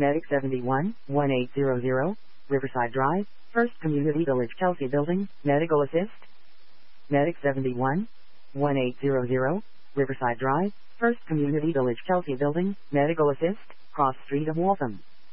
Medic 71, 1800, Riverside Drive, First Community Village, Chelsea Building, Medical Assist. Medic 71, 1800, Riverside Drive, First Community Village, Chelsea Building, Medical Assist, Cross Street of Waltham.